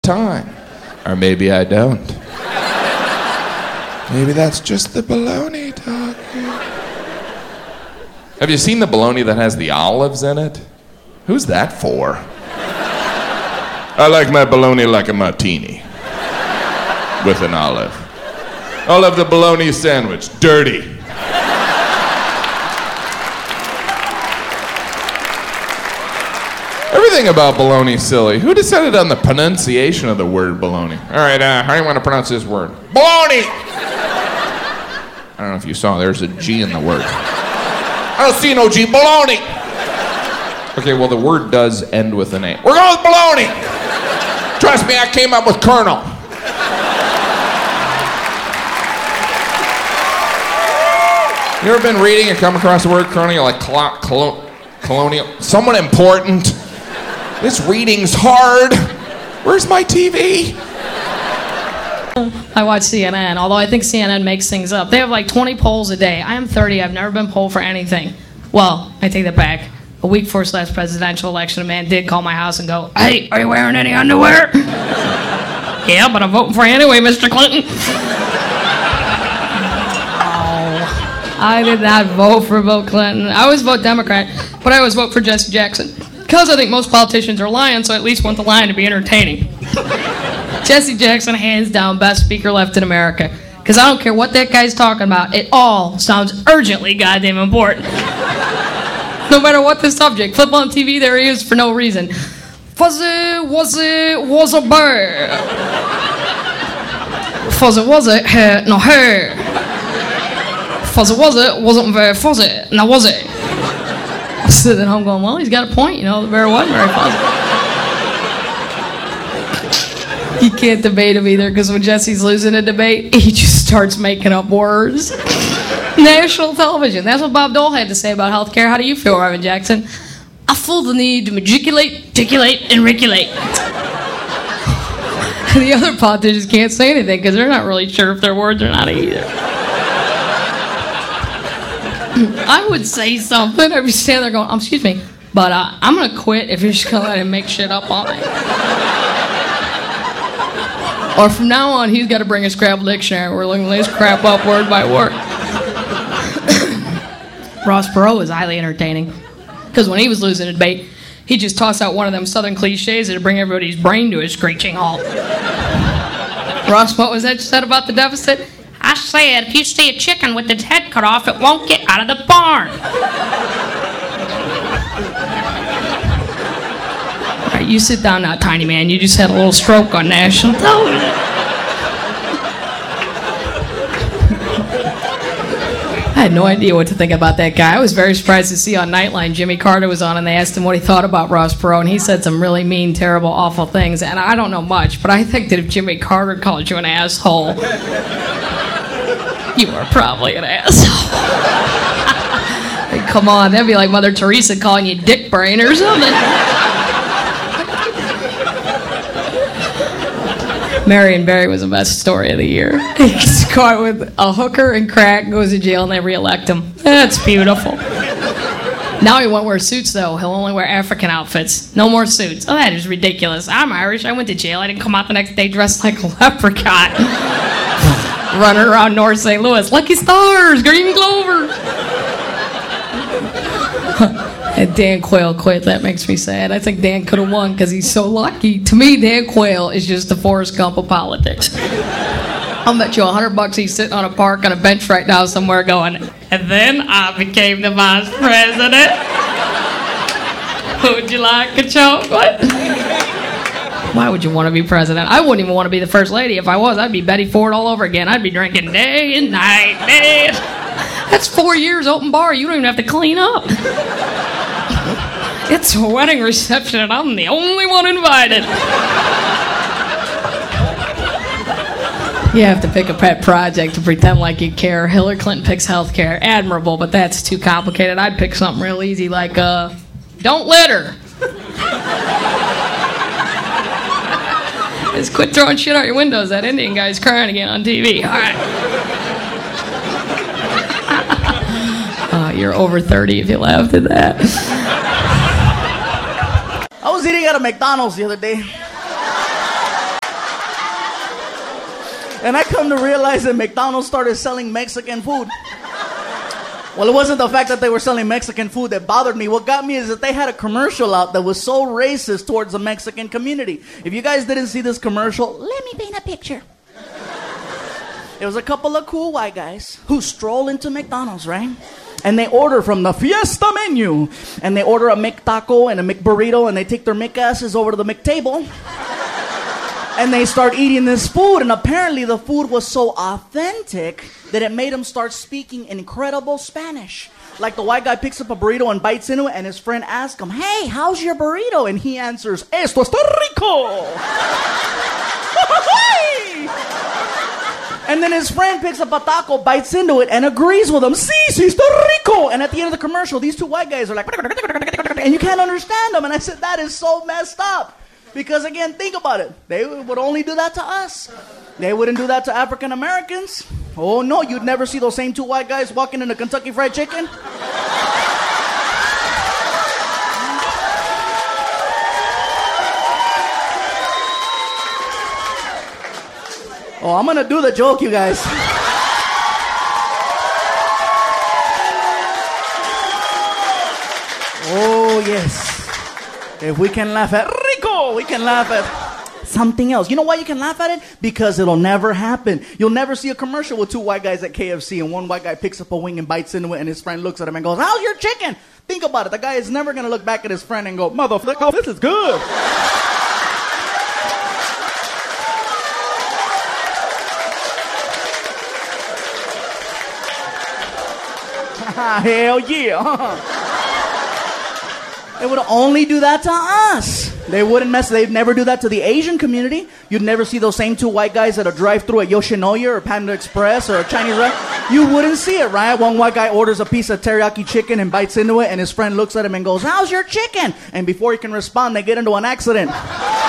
time. Or maybe I don't. Maybe that's just the bologna talking. Have you seen the bologna that has the olives in it? Who's that for? I like my bologna like a martini. With an olive. I'll have the bologna sandwich. Dirty. Everything about bologna is silly. Who decided on the pronunciation of the word bologna? All right, how do you want to pronounce this word? Bologna! I don't know if you saw, there's a G in the word. I don't see no G. Bologna! Okay, well, the word does end with an A. We're going with bologna! Trust me, I came up with Colonel. You ever been reading and come across the word Colonel? You're like, colonial? Someone important? This reading's hard. Where's my TV? I watch CNN, although I think CNN makes things up. They have like 20 polls a day. I am 30. I've never been polled for anything. Well, I take that back. A week before / presidential election, a man did call my house and go, "Hey, are you wearing any underwear?" "Yeah, but I'm voting for you anyway, Mr. Clinton." Oh, I did not vote for Bill Clinton. I always vote Democrat, but I always vote for Jesse Jackson. Because I think most politicians are lying, so I at least want the lying to be entertaining. Jesse Jackson, hands down, best speaker left in America. Because I don't care what that guy's talking about, it all sounds urgently goddamn important. No matter what the subject, flip on TV, there he is for no reason. Fuzzy, was a bear. Fuzzy, no hair. Fuzzy, wasn't very fuzzy, now was it? Sitting at home going, well, he's got a point, you know, the bear wasn't very fuzzy. You can't debate him either, because when Jesse's losing a debate, he just starts making up words. National television. That's what Bob Dole had to say about health care. How do you feel, Reverend Jackson? I feel the need to matriculate, ticulate, and regulate. The other politicians can't say anything, because they're not really sure if their words or not either. I would say something. I'd be standing there going, excuse me, but I'm going to quit if you're just going to let him make shit up on me. Or from now on, he's got to bring a Scrabble dictionary. We're looking at this crap up word by word. Ross Perot is highly entertaining. Because when he was losing a debate, he'd just toss out one of them southern cliches that'd bring everybody's brain to a screeching halt. Ross, what was that you said about the deficit? I said, if you see a chicken with its head cut off, it won't get out of the barn. All right, you sit down now, tiny man. You just had a little stroke on national television. I had no idea what to think about that guy. I was very surprised to see on Nightline Jimmy Carter was on, and they asked him what he thought about Ross Perot, and he said some really mean, terrible, awful things. And I don't know much, but I think that if Jimmy Carter called you an asshole, you are probably an asshole. Hey, come on, that'd be like Mother Teresa calling you dick brain or something. Marion Barry was the best story of the year. He's caught with a hooker and crack, goes to jail, and they re-elect him. That's beautiful. Now he won't wear suits, though. He'll only wear African outfits. No more suits. Oh, that is ridiculous. I'm Irish. I went to jail. I didn't come out the next day dressed like a leprechaun. Running around North St. Louis. Lucky stars, green clovers. And Dan Quayle quit. That makes me sad. I think Dan could have won because he's so lucky. To me, Dan Quayle is just the Forrest Gump of politics. I'll bet you $100 he's sitting on a park on a bench right now somewhere going, and then I became the vice president. Would you like a chocolate? Why would you want to be president? I wouldn't even want to be the first lady. If I was, I'd be Betty Ford all over again. I'd be drinking day and night. That's 4 years open bar. You don't even have to clean up. It's a wedding reception and I'm the only one invited. You have to pick a pet project to pretend like you care. Hillary Clinton picks healthcare. Admirable, but that's too complicated. I'd pick something real easy like, don't litter. Just quit throwing shit out your windows. That Indian guy's crying again on TV. All right. You're over 30 if you laughed at that. I was eating at a McDonald's the other day. And I come to realize that McDonald's started selling Mexican food. Well, it wasn't the fact that they were selling Mexican food that bothered me. What got me is that they had a commercial out that was so racist towards the Mexican community. If you guys didn't see this commercial, let me paint a picture. It was a couple of cool white guys who stroll into McDonald's, right? And they order from the Fiesta menu. And they order a McTaco and a McBurrito, and they take their McAsses over to the McTable. And they start eating this food, and apparently the food was so authentic that it made them start speaking incredible Spanish. Like the white guy picks up a burrito and bites into it, and his friend asks him, "Hey, how's your burrito?" And he answers, "Esto está rico." And then his friend picks up a taco, bites into it, and agrees with him, "Sí, está rico." And at the end of the commercial, these two white guys are like, and you can't understand them. And I said, that is so messed up. Because again, think about it. They would only do that to us. They wouldn't do that to African Americans. Oh no, you'd never see those same two white guys walking into Kentucky Fried Chicken. Oh, I'm gonna do the joke, you guys. Oh yes. If we can laugh at rico, we can laugh at something else. You know why you can laugh at it? Because it'll never happen. You'll never see a commercial with two white guys at KFC and one white guy picks up a wing and bites into it and his friend looks at him and goes, "How's your chicken?" Think about it. The guy is never going to look back at his friend and go, "Motherfucker, this is good." Hell yeah. They would only do that to us. They'd never do that to the Asian community. You'd never see those same two white guys at a drive-thru at Yoshinoya or Panda Express or a Chinese restaurant. You wouldn't see it, right? One white guy orders a piece of teriyaki chicken and bites into it, and his friend looks at him and goes, "How's your chicken?" And before he can respond, they get into an accident.